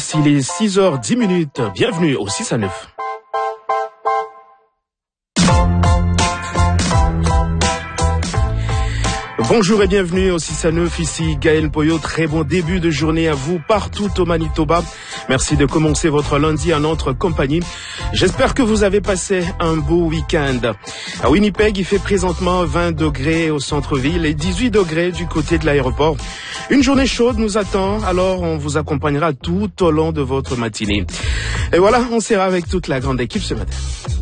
Voici les 6h10. Bienvenue au 6 à 9. Bonjour et bienvenue au 6 à 9, ici Gaël Poyo. Très bon début de journée à vous partout au Manitoba. Merci de commencer votre lundi en notre compagnie. J'espère que vous avez passé un beau week-end. À Winnipeg, il fait présentement 20 degrés au centre-ville et 18 degrés du côté de l'aéroport. Une journée chaude nous attend, alors on vous accompagnera tout au long de votre matinée. Et voilà, on sera avec toute la grande équipe ce matin.